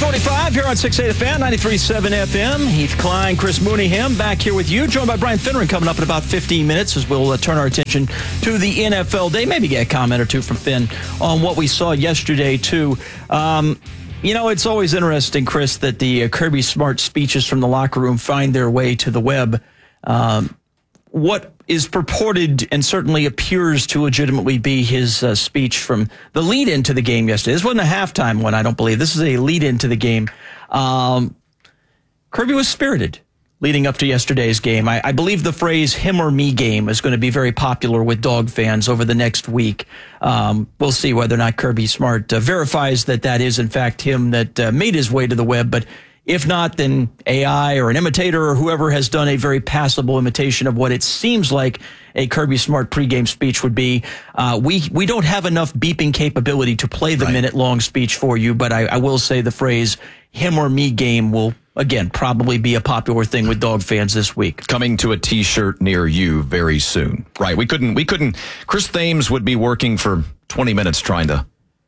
7:45 here on 680 Fan, 93.7 FM. Heath Klein, Chris Mooneyham back here with you. Joined by Brian Finneran coming up in about 15 minutes as we'll turn our attention to the NFL day. Maybe get a comment or two from Finn on what we saw yesterday, too. It's always interesting, Chris, that the Kirby Smart speeches from the locker room find their way to the web. What is purported and certainly appears to legitimately be his speech from the lead-in to the game yesterday. This wasn't a halftime one, I don't believe. This is a lead-in to the game. Kirby was spirited leading up to yesterday's game. I believe the phrase him or me game is going to be very popular with dog fans over the next week. We'll see whether or not Kirby Smart verifies that is, in fact, him that made his way to the web. But if not, then AI or an imitator or whoever has done a very passable imitation of what it seems like a Kirby Smart pregame speech would be. We don't have enough beeping capability to play the minute-long speech for you, but I will say the phrase him or me game will, again, probably be a popular thing with dog fans this week. Coming to a T-shirt near you very soon. Right. We couldn't. Chris Thames would be working for 20 minutes trying to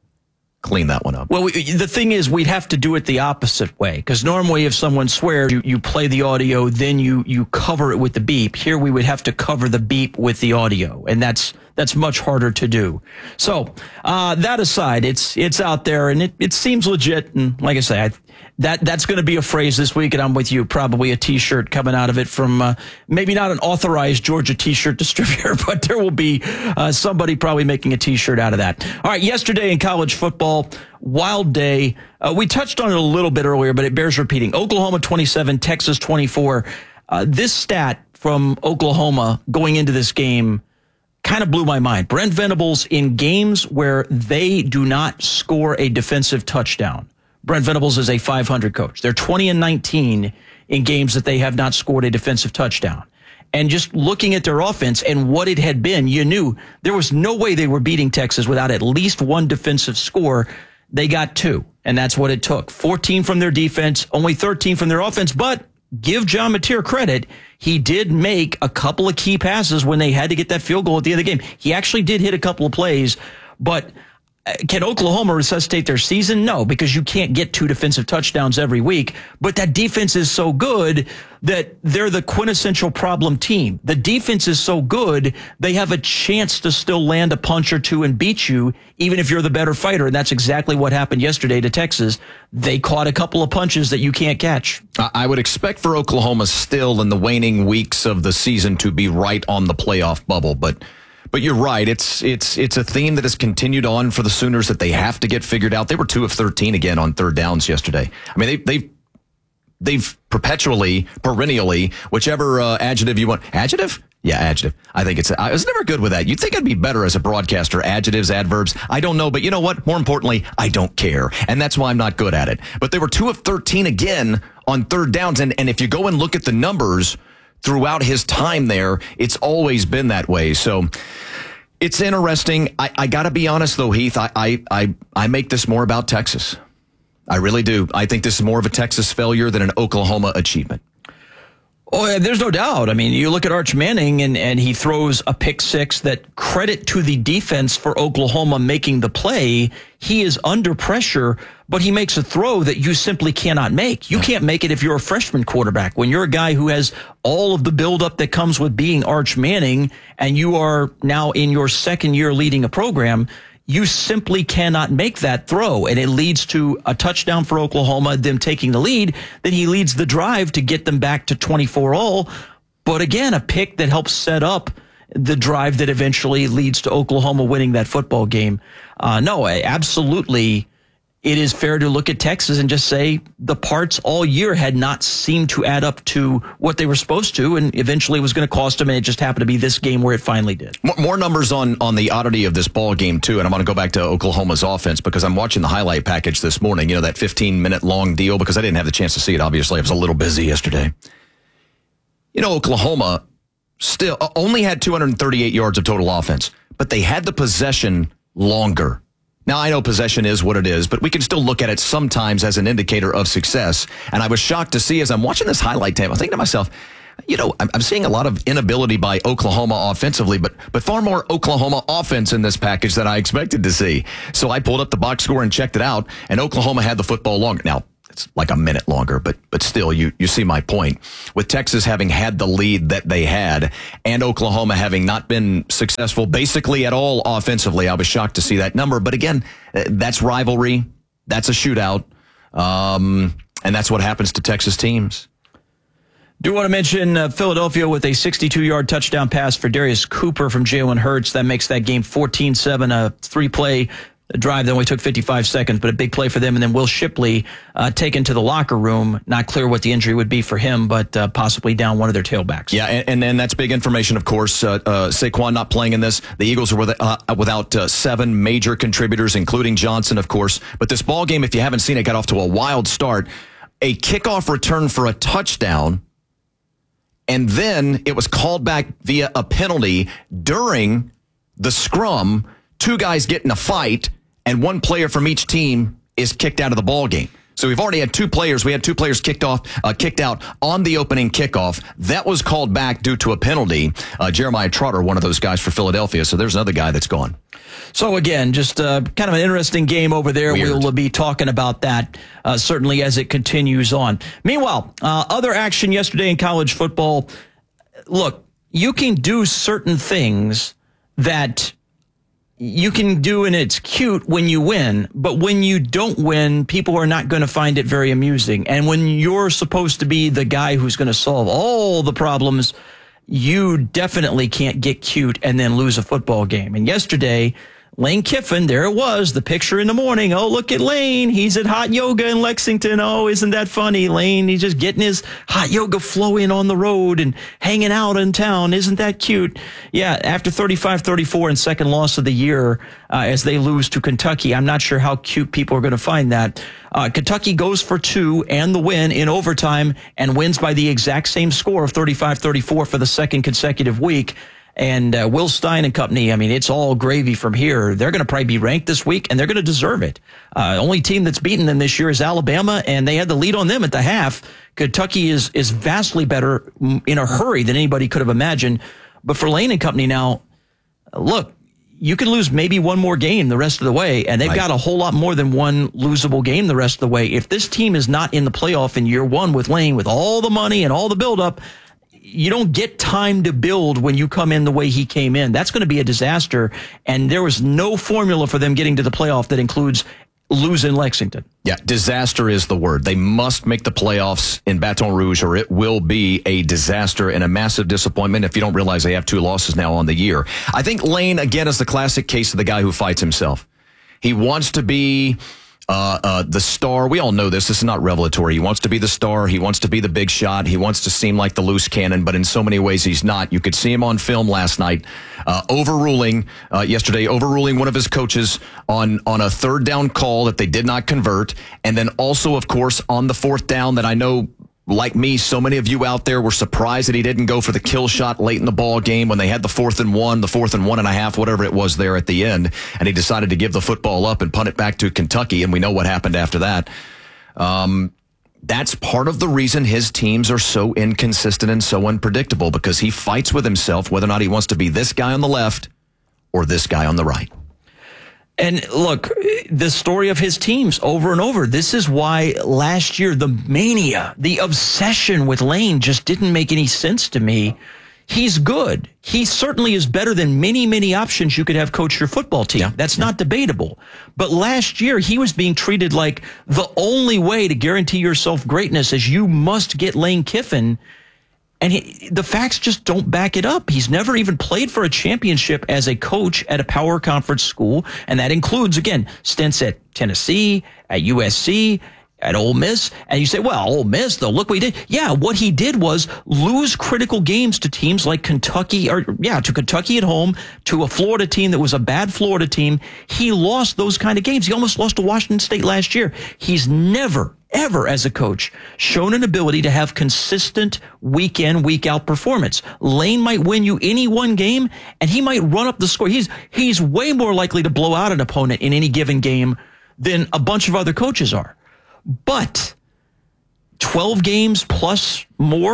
clean that one up. Well, the thing is, we'd have to do it the opposite way, because normally if someone swears, you play the audio, then you cover it with the beep. Here we would have to cover the beep with the audio, and that's much harder to do. So that aside, it's out there, and it seems legit. And like I say, that's going to be a phrase this week, and I'm with you. Probably a T-shirt coming out of it from maybe not an authorized Georgia T-shirt distributor, but there will be somebody probably making a T-shirt out of that. All right, yesterday in college football, wild day. We touched on it a little bit earlier, but it bears repeating. Oklahoma 27, Texas 24. This stat from Oklahoma going into this game kind of blew my mind. Brent Venables, in games where they do not score a defensive touchdown, Brent Venables is a 500 coach. They're 20-19 in games that they have not scored a defensive touchdown. And just looking at their offense and what it had been, you knew there was no way they were beating Texas without at least one defensive score. They got two, and that's what it took. 14 from their defense, only 13 from their offense. But give John Mateer credit. He did make a couple of key passes when they had to get that field goal at the end of the game. He actually did hit a couple of plays, but can Oklahoma resuscitate their season? No, because you can't get two defensive touchdowns every week. But that defense is so good that they're the quintessential problem team. The defense is so good, they have a chance to still land a punch or two and beat you, even if you're the better fighter. And that's exactly what happened yesterday to Texas. They caught a couple of punches that you can't catch. I would expect for Oklahoma still in the waning weeks of the season to be right on the playoff bubble, But you're right. It's a theme that has continued on for the Sooners that they have to get figured out. They were 2 of 13 again on third downs yesterday. I mean, they've perennially, whichever adjective you want. Adjective? Yeah, adjective. I was never good with that. You'd think I'd be better as a broadcaster. Adjectives, adverbs. I don't know, but you know what? More importantly, I don't care. And that's why I'm not good at it. But they were 2 of 13 again on third downs. And if you go and look at the numbers throughout his time there, it's always been that way. So it's interesting. I got to be honest, though, Heath. I make this more about Texas. I really do. I think this is more of a Texas failure than an Oklahoma achievement. Oh, there's no doubt. I mean, you look at Arch Manning, and he throws a pick six that, credit to the defense for Oklahoma making the play. He is under pressure, but he makes a throw that you simply cannot make. You can't make it if you're a freshman quarterback. When you're a guy who has all of the buildup that comes with being Arch Manning, and you are now in your second year leading a program, you simply cannot make that throw, and it leads to a touchdown for Oklahoma, them taking the lead. Then he leads the drive to get them back to 24-all. But again, a pick that helps set up the drive that eventually leads to Oklahoma winning that football game. No, absolutely, it is fair to look at Texas and just say the parts all year had not seemed to add up to what they were supposed to, and eventually it was going to cost them, and it just happened to be this game where it finally did. More numbers on the oddity of this ball game, too, and I'm going to go back to Oklahoma's offense because I'm watching the highlight package this morning, that 15-minute long deal, because I didn't have the chance to see it, obviously. I was a little busy yesterday. Oklahoma still only had 238 yards of total offense, but they had the possession longer. Now, I know possession is what it is, but we can still look at it sometimes as an indicator of success. And I was shocked to see, as I'm watching this highlight tape, I'm thinking to myself, I'm seeing a lot of inability by Oklahoma offensively, but far more Oklahoma offense in this package than I expected to see. So I pulled up the box score and checked it out, and Oklahoma had the football long. Now, it's like a minute longer, but still, you see my point. With Texas having had the lead that they had, and Oklahoma having not been successful basically at all offensively, I was shocked to see that number. But again, that's rivalry. That's a shootout. And that's what happens to Texas teams. Do want to mention Philadelphia with a 62-yard touchdown pass for Darius Cooper from Jalen Hurts. That makes that game 14-7, a three-play drive that only took 55 seconds, but a big play for them. And then Will Shipley taken to the locker room. Not clear what the injury would be for him, but possibly down one of their tailbacks. Yeah, and that's big information, of course. Saquon not playing in this. The Eagles are without 7 major contributors, including Johnson, of course. But this ball game, if you haven't seen it, got off to a wild start. A kickoff return for a touchdown, and then it was called back via a penalty during the scrum. 2 guys get in a fight, and 1 player from each team is kicked out of the ball game. So we've already had 2 players. We had 2 players kicked out on the opening kickoff. That was called back due to a penalty. Jeremiah Trotter, one of those guys for Philadelphia. So there's another guy that's gone. So again, just kind of an interesting game over there. Weird. We'll be talking about that certainly as it continues on. Meanwhile, other action yesterday in college football. Look, you can do certain things that you can do, and it's cute when you win, but when you don't win, people are not going to find it very amusing. And when you're supposed to be the guy who's going to solve all the problems, you definitely can't get cute and then lose a football game. And yesterday, Lane Kiffin, there it was, the picture in the morning. Oh, look at Lane. He's at hot yoga in Lexington. Oh, isn't that funny? Lane, he's just getting his hot yoga flow in on the road and hanging out in town. Isn't that cute? Yeah, after 35-34 and second loss of the year as they lose to Kentucky, I'm not sure how cute people are going to find that. Kentucky goes for 2 and the win in overtime and wins by the exact same score of 35-34 for the second consecutive week. And Will Stein and company, I mean, it's all gravy from here. They're going to probably be ranked this week, and they're going to deserve it. Only team that's beaten them this year is Alabama, and they had the lead on them at the half. Kentucky is vastly better in a hurry than anybody could have imagined. But for Lane and company now, look, you can lose maybe one more game the rest of the way, and they've got a whole lot more than one losable game the rest of the way. If this team is not in the playoff in year one with Lane, with all the money and all the buildup, you don't get time to build when you come in the way he came in. That's going to be a disaster. And there was no formula for them getting to the playoff that includes losing Lexington. Yeah, disaster is the word. They must make the playoffs in Baton Rouge, or it will be a disaster and a massive disappointment if you don't realize they have 2 losses now on the year. I think Lane, again, is the classic case of the guy who fights himself. He wants to be the star. We all know this. This is not revelatory. He wants to be the star. He wants to be the big shot. He wants to seem like the loose cannon, but in so many ways he's not. You could see him on film last night, overruling one of his coaches on a 3rd down call that they did not convert. And then also, of course, on the 4th down that I know, like me, so many of you out there were surprised that he didn't go for the kill shot late in the ball game when they had the 4th and 1, the 4th and 1.5, whatever it was there at the end. And he decided to give the football up and punt it back to Kentucky. And we know what happened after that. That's part of the reason his teams are so inconsistent and so unpredictable, because he fights with himself whether or not he wants to be this guy on the left or this guy on the right. And look, the story of his teams over and over. This is why last year, the mania, the obsession with Lane just didn't make any sense to me. He's good. He certainly is better than many, many options you could have coach your football team. Yeah. That's not debatable. But last year, he was being treated like the only way to guarantee yourself greatness is you must get Lane Kiffin. And the facts just don't back it up. He's never even played for a championship as a coach at a power conference school. And that includes, again, stints at Tennessee, at USC, at Ole Miss. And you say, well, Ole Miss, though, look what he did. Yeah, what he did was lose critical games to teams like Kentucky, to Kentucky at home, to a Florida team that was a bad Florida team. He lost those kind of games. He almost lost to Washington State last year. He's never, ever as a coach shown an ability to have consistent week in, week out performance. Lane might win you any one game and he might run up the score. He's way more likely to blow out an opponent in any given game than a bunch of other coaches are. But 12 games plus more,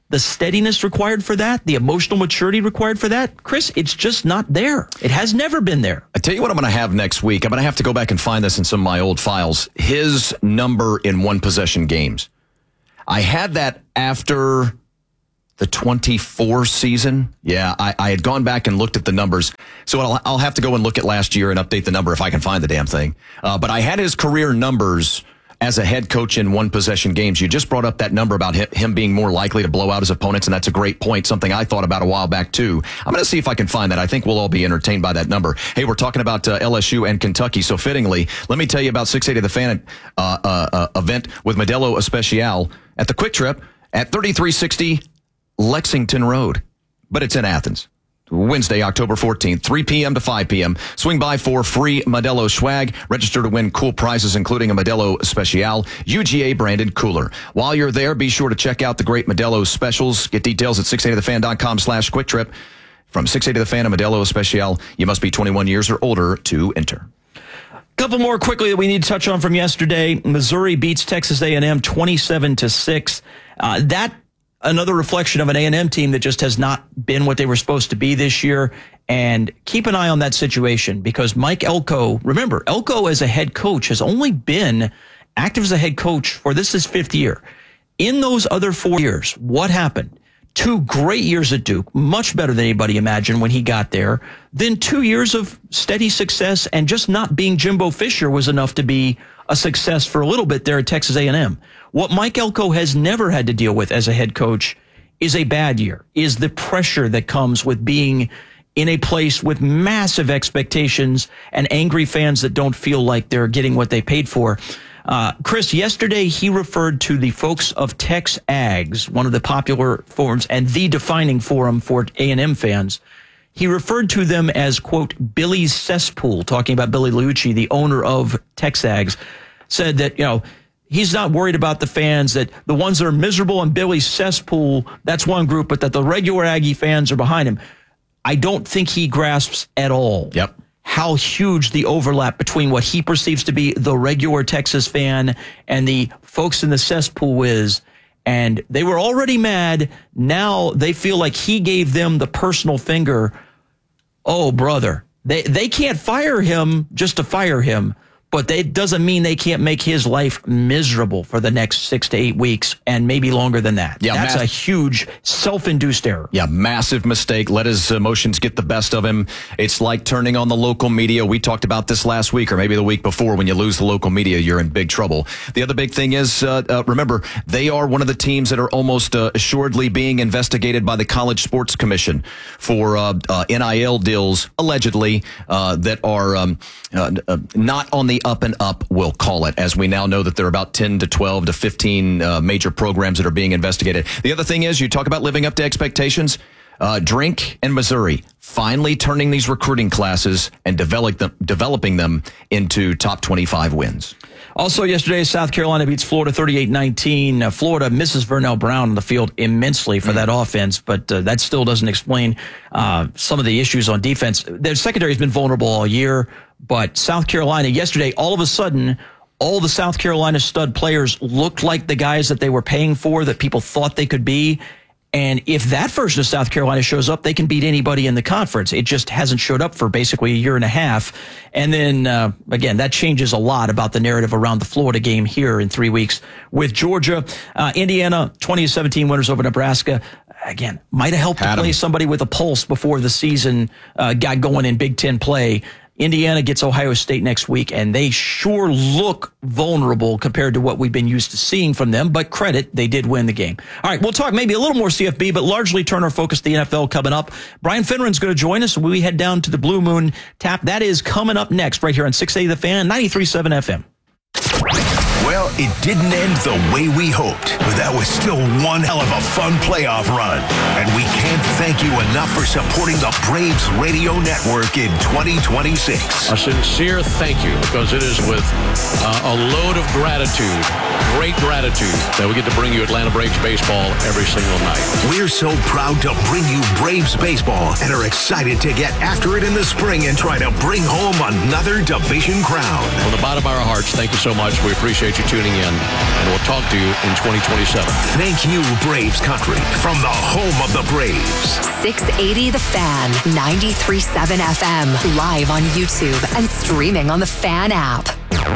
the steadiness required for that, the emotional maturity required for that, Chris, it's just not there. It has never been there. I tell you what I'm going to have next week. I'm going to have to go back and find this in some of my old files. His number in one-possession games. I had that after the 24 season. Yeah, I had gone back and looked at the numbers. So I'll have to go and look at last year and update the number if I can find the damn thing. But I had his career numbers as a head coach in one-possession games. You just brought up that number about him being more likely to blow out his opponents, and that's a great point, something I thought about a while back, too. I'm going to see if I can find that. I think we'll all be entertained by that number. Hey, we're talking about LSU and Kentucky, so fittingly, let me tell you about 680 The Fan event with Modelo Especial at the Quick Trip at 3360 Lexington Road. But it's in Athens. Wednesday, October 14th, 3 p.m. to 5 p.m. Swing by for free Modelo swag. Register to win cool prizes, including a Modelo Especial UGA branded cooler. While you're there, be sure to check out the great Modelo specials. Get details at 680thefan.com/quicktrip. From 680 The Fan and Modelo Especial, you must be 21 years or older to enter. Couple more quickly that we need to touch on from yesterday. Missouri beats Texas A&M 27-6. Another reflection of an A&M team that just has not been what they were supposed to be this year. And keep an eye on that situation because Mike Elko, remember, Elko as a head coach has only been active as a head coach for this is his 5th year. In those other 4 years, what happened? 2 great years at Duke, much better than anybody imagined when he got there. Then 2 years of steady success, and just not being Jimbo Fisher was enough to be a success for a little bit there at Texas A&M. What Mike Elko has never had to deal with as a head coach is a bad year, is the pressure that comes with being in a place with massive expectations and angry fans that don't feel like they're getting what they paid for. Chris, yesterday he referred to the folks of Tex Ags, one of the popular forums and the defining forum for A&M fans. He referred to them as, quote, Billy's cesspool, talking about Billy Liucci, the owner of Tex Ags, said that, he's not worried about the fans, that the ones that are miserable in Billy's cesspool, that's one group, but that the regular Aggie fans are behind him. I don't think he grasps at all how huge the overlap between what he perceives to be the regular Texas fan and the folks in the cesspool is. And they were already mad. Now they feel like he gave them the personal finger. Oh, brother, they can't fire him just to fire him, but that doesn't mean they can't make his life miserable for the next 6 to 8 weeks and maybe longer than that. Yeah, that's a huge self-induced error. Yeah, massive mistake. Let his emotions get the best of him. It's like turning on the local media. We talked about this last week or maybe the week before. When you lose the local media, you're in big trouble. The other big thing is, remember, they are one of the teams that are almost assuredly being investigated by the College Sports Commission for NIL deals, allegedly, that are not on the up and up, we'll call it, as we now know that there are about 10 to 12 to 15 major programs that are being investigated. The other thing is, you talk about living up to expectations. Drink and Missouri finally turning these recruiting classes and developing them into top 25 wins. Also yesterday, South Carolina beats Florida 38-19. Florida misses Vernell Brown on the field immensely for that offense, but that still doesn't explain some of the issues on defense. Their secondary has been vulnerable all year, but South Carolina yesterday, all of a sudden, all the South Carolina stud players looked like the guys that they were paying for, that people thought they could be. And if that version of South Carolina shows up, they can beat anybody in the conference. It just hasn't showed up for basically a year and a half. And then, again, that changes a lot about the narrative around the Florida game here in 3 weeks with Georgia. Indiana, 20-17 winners over Nebraska. Again, might have helped to play somebody with a pulse before the season got going in Big Ten play. Indiana gets Ohio State next week, and they sure look vulnerable compared to what we've been used to seeing from them, but credit, they did win the game. All right, we'll talk maybe a little more CFB, but largely turn our focus to the NFL coming up. Brian Finneran's going to join us when we head down to the Blue Moon Tap. That is coming up next right here on 680 The Fan, 93.7 FM. Well, it didn't end the way we hoped, but that was still one hell of a fun playoff run. And we can't thank you enough for supporting the Braves Radio Network in 2026. A sincere thank you, because it is with a load of gratitude, great gratitude, that we get to bring you Atlanta Braves baseball every single night. We're so proud to bring you Braves baseball and are excited to get after it in the spring and try to bring home another division crown. From the bottom of our hearts, thank you so much. We appreciate you tuning in, and we'll talk to you in 2027. Thank you, Braves Country, from the home of the Braves. 680 The Fan, 93.7 FM, live on YouTube and streaming on the Fan app.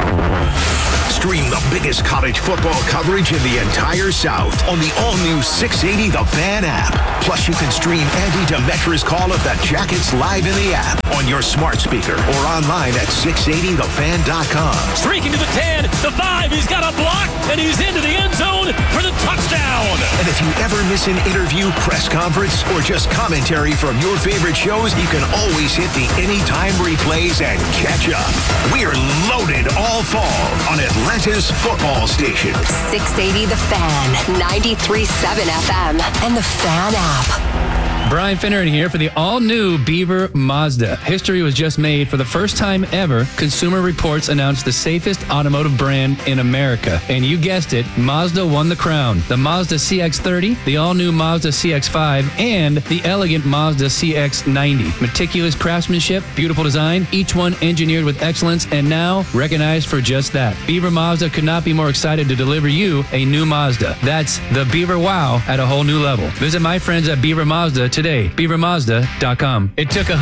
Stream the biggest college football coverage in the entire South on the all-new 680 The Fan app. Plus, you can stream Andy Demetra's call of the Jackets live in the app on your smart speaker or online at 680thefan.com. Streaking to the 10, the 5, he's got a block, and he's into the end zone for the touchdown. And if you ever miss an interview, press conference, or just commentary from your favorite shows, you can always hit the Anytime replays and catch up. We're loaded all fall on Atlanta's football station. 680 The Fan, 93.7 FM, and the Fan app. Brian Finneran here for the all-new Beaver Mazda. History was just made. For the first time ever, Consumer Reports announced the safest automotive brand in America. And you guessed it, Mazda won the crown. The Mazda CX-30, the all-new Mazda CX-5, and the elegant Mazda CX-90. Meticulous craftsmanship, beautiful design, each one engineered with excellence, and now recognized for just that. Beaver Mazda could not be more excited to deliver you a new Mazda. That's the Beaver Wow at a whole new level. Visit my friends at Beaver Mazda today, beavermazda.com. It took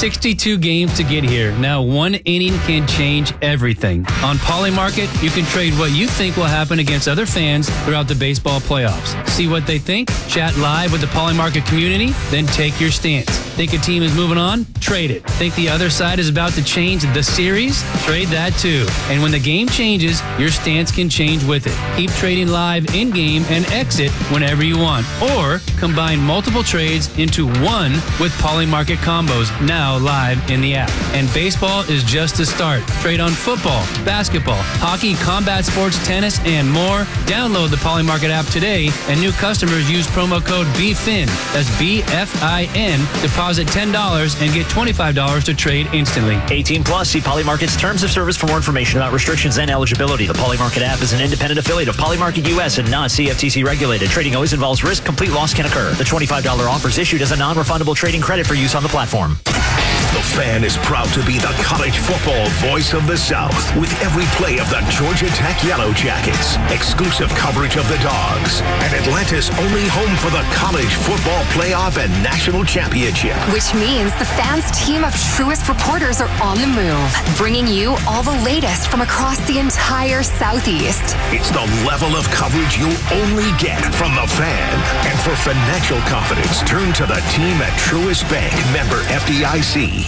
162 games to get here. Now one inning can change everything. On Polymarket, you can trade what you think will happen against other fans throughout the baseball playoffs. See what they think, chat live with the Polymarket community, then take your stance. Think a team is moving on? Trade it. Think the other side is about to change the series? Trade that too. And when the game changes, your stance can change with it. Keep trading live in-game and exit whenever you want. Or combine multiple trades into one with Polymarket combos, now live in the app. And baseball is just the start. Trade on football, basketball, hockey, combat sports, tennis, and more. Download the Polymarket app today, and new customers use promo code BFIN. That's BFIN. Deposit $10 and get $25 to trade instantly. 18 plus. See Polymarket's terms of service for more information about restrictions and eligibility. The Polymarket app is an independent affiliate of Polymarket US and not CFTC regulated. Trading always involves risk. Complete loss can occur. The $25 offer is issued as a non-refundable trading credit for use on the platform. The Fan is proud to be the college football voice of the South with every play of the Georgia Tech Yellow Jackets, exclusive coverage of the Dogs, and Atlanta's only home for the college football playoff and national championship. Which means the Fan's team of truest reporters are on the move, bringing you all the latest from across the entire Southeast. It's the level of coverage you'll only get from the Fan. And for financial confidence, turn to the team at Truist Bank, member FDIC.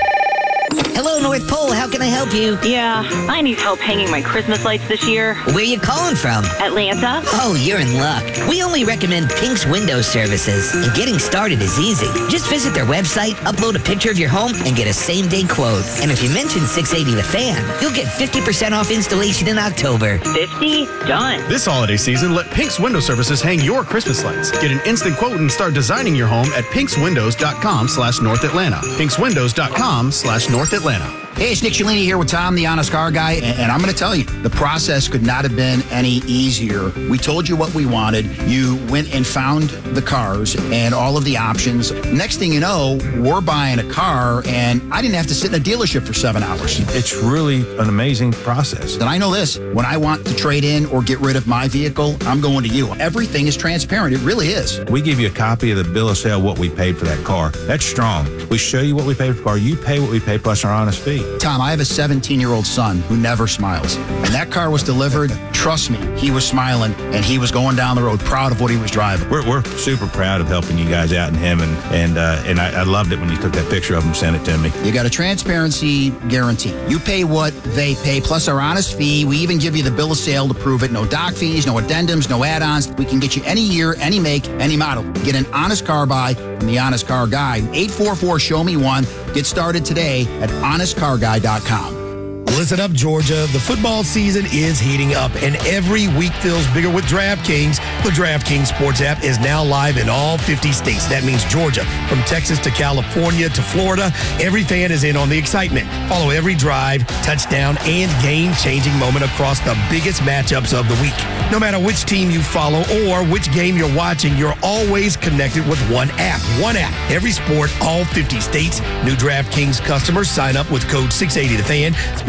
Hello, North Pole. How can I help you? Yeah, I need help hanging my Christmas lights this year. Where you calling from? Atlanta. Oh, you're in luck. We only recommend Pink's Window Services, and getting started is easy. Just visit their website, upload a picture of your home, and get a same-day quote. And if you mention 680 The Fan, you'll get 50% off installation in October. 50? Done. This holiday season, let Pink's Window Services hang your Christmas lights. Get an instant quote and start designing your home at pinkswindows.com/North Atlanta. pinkswindows.com/North Atlanta. Hey, it's Nick Cellini here with Tom, the Honest Car Guy, and I'm going to tell you, the process could not have been any easier. We told you what we wanted. You went and found the cars and all of the options. Next thing you know, we're buying a car, and I didn't have to sit in a dealership for 7 hours. It's really an amazing process. And I know this, when I want to trade in or get rid of my vehicle, I'm going to you. Everything is transparent. It really is. We give you a copy of the bill of sale, what we paid for that car. That's strong. We show you what we paid for the car. You pay what we pay plus our honest fee. Tom, I have a 17-year-old son who never smiles. And that car was delivered. Trust me, he was smiling, and he was going down the road proud of what he was driving. We're super proud of helping you guys out and him, and I loved it when you took that picture of him and sent it to me. You got a transparency guarantee. You pay what they pay, plus our honest fee. We even give you the bill of sale to prove it. No doc fees, no addendums, no add-ons. We can get you any year, any make, any model. Get an honest car buy from the Honest Car Guy. 844-SHOW-ME-1. Get started today at honestcarguy.com. Listen up, Georgia. The football season is heating up, and every week feels bigger with DraftKings. The DraftKings Sports app is now live in all 50 states. That means Georgia, from Texas to California to Florida. Every fan is in on the excitement. Follow every drive, touchdown, and game-changing moment across the biggest matchups of the week. No matter which team you follow or which game you're watching, you're always connected with one app. One app. Every sport, all 50 states. New DraftKings customers sign up with code 680TheFan. Spend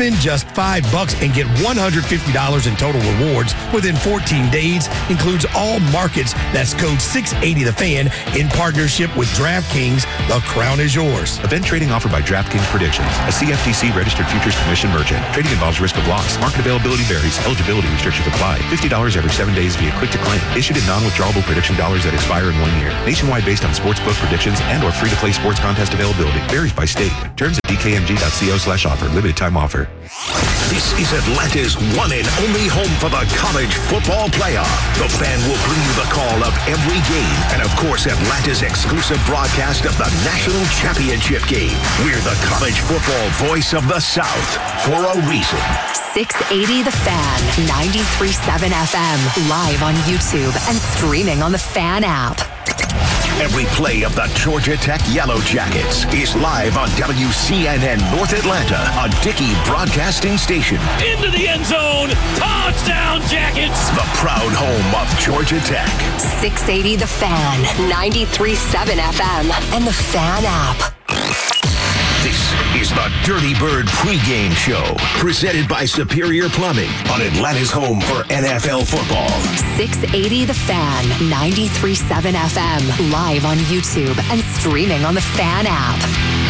Spend just $5 and get $150 in total rewards within 14 days. Includes all markets. That's code 680TheFan in partnership with DraftKings. The crown is yours. Event trading offered by DraftKings Predictions, a CFTC registered futures commission merchant. Trading involves risk of loss. Market availability varies. Eligibility restrictions apply. $50 every 7 days via click to claim. Issued in non-withdrawable prediction dollars that expire in 1 year. Nationwide based on sportsbook predictions and or free-to-play sports contest availability. Varies by state. Terms at dkmg.co/offer. Limited time offer. This is Atlanta's one and only home for the college football playoff. The Fan will bring you the call of every game and, of course, Atlanta's exclusive broadcast of the national championship game. We're the college football voice of the South for a reason. 680 The Fan, 93.7 FM, live on YouTube and streaming on the Fan app. Every play of the Georgia Tech Yellow Jackets is live on WCNN North Atlanta, a Dickey broadcasting station. Into the end zone. Touchdown, Jackets. The proud home of Georgia Tech. 680 The Fan, 93.7 FM, and the Fan app. This is the Dirty Bird pregame show, presented by Superior Plumbing on Atlanta's home for NFL football. 680 The Fan, 93.7 FM, live on YouTube and streaming on the Fan app.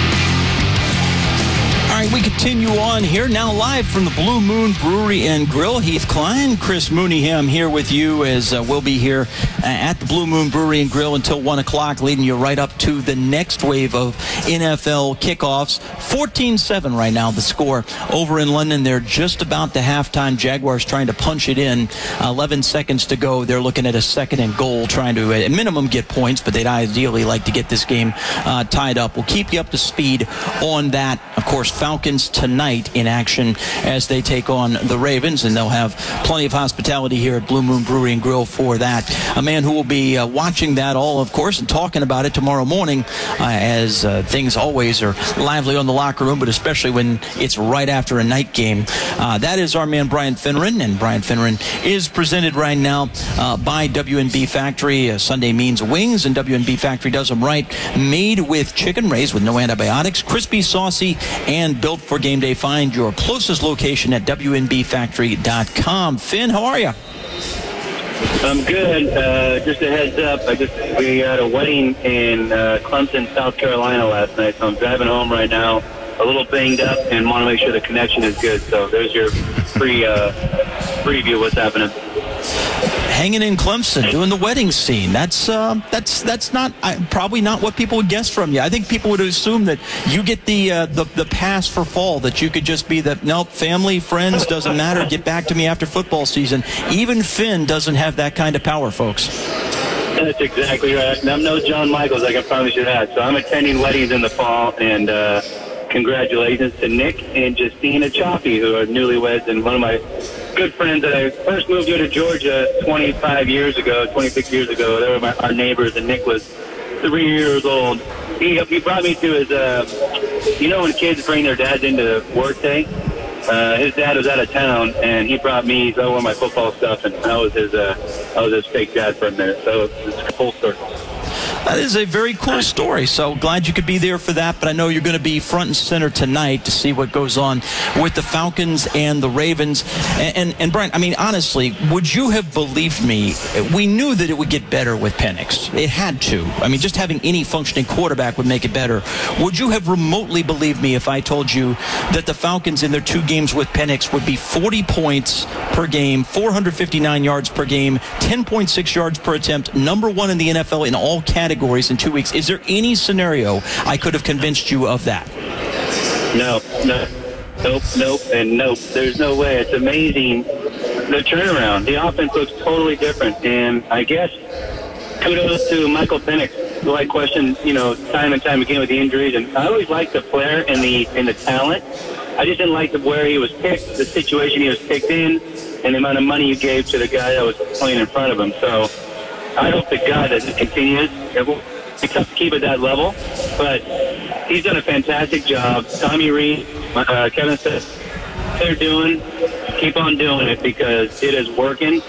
All right, we continue on here now live from the Blue Moon Brewery and Grill. Heath Klein, Chris Mooneyham here with you as we'll be here at the Blue Moon Brewery and Grill until 1 o'clock, leading you right up to the next wave of NFL kickoffs. 14-7 right now, the score over in London. They're just about the halftime. Jaguars trying to punch it in. 11 seconds to go. They're looking at a 2nd and goal, trying to, at minimum, get points, but they'd ideally like to get this game tied up. We'll keep you up to speed on that. Of course, Falcons tonight in action as they take on the Ravens, and they'll have plenty of hospitality here at Blue Moon Brewery and Grill for that. A man who will be watching that all, of course, and talking about it tomorrow morning as things always are lively on the locker room, but especially when it's right after a night game. That is our man Brian Finneran, and Brian Finneran is presented right now by W&B Factory. Sunday means wings, and W&B Factory does them right. Made with chicken, raised with no antibiotics, crispy, saucy, and built for game day. Find your closest location at WNBFactory.com. Finn, how are you? I'm good. Just a heads up, we had a wedding in Clemson, South Carolina last night, so I'm driving home right now, a little banged up, and want to make sure the connection is good. So there's your preview of what's happening. Hanging in Clemson, doing the wedding scene. That's not probably not what people would guess from you. I think people would assume that you get the pass for fall, that you could just be that, nope, family, friends, doesn't matter, get back to me after football season. Even Finn doesn't have that kind of power, folks. That's exactly right. And I'm no John Michaels, I can promise you that. So I'm attending weddings in the fall, and congratulations to Nick and Justina Chaffee, who are newlyweds, and one of my good friends that I first moved here to Georgia 26 years ago. They were our neighbors, and Nick was 3 years old. He brought me to his, when kids bring their dads into work day? His dad was out of town, and he brought me over my football stuff, and I was his fake dad for a minute. So it's a full circle. That is a very cool story. So glad you could be there for that. But I know you're going to be front and center tonight to see what goes on with the Falcons and the Ravens. And Brian, I mean, honestly, would you have believed me? We knew that it would get better with Penix. It had to. I mean, just having any functioning quarterback would make it better. Would you have remotely believed me if I told you that the Falcons in their 2 games with Penix would be 40 points per game, 459 yards per game, 10.6 yards per attempt, number 1 in the NFL in all categories in 2 weeks? Is there any scenario I could have convinced you of that? No, and nope. There's no way. It's amazing, the turnaround. The offense looks totally different, and I guess kudos to Michael Penix, who I question, time and time again with the injuries. And I always liked the player and the talent. I just didn't like where he was picked, the situation he was picked in, and the amount of money you gave to the guy that was playing in front of him. So I hope to God that it continues. It will be tough to keep at that level, but he's done a fantastic job. Tommy Reed, Kevin said, they're doing, keep on doing it because it is working.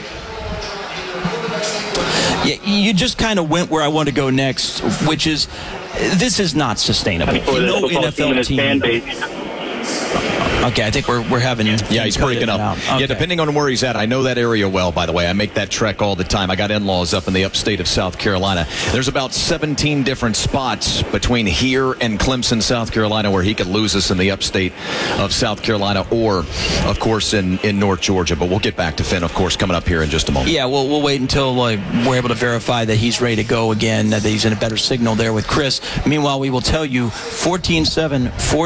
Yeah, you just kind of went where I want to go next, which is this is not sustainable. For the NFL team. Fan base. Okay, I think we're having... Yeah, he's breaking up. Okay. Yeah, depending on where he's at. I know that area well, by the way. I make that trek all the time. I got in-laws up in the upstate of South Carolina. There's about 17 different spots between here and Clemson, South Carolina, where he could lose us in the upstate of South Carolina or, of course, in North Georgia. But we'll get back to Finn, of course, coming up here in just a moment. Yeah, we'll wait until we're able to verify that he's ready to go again, that he's in a better signal there with Chris. Meanwhile, we will tell you 14-7,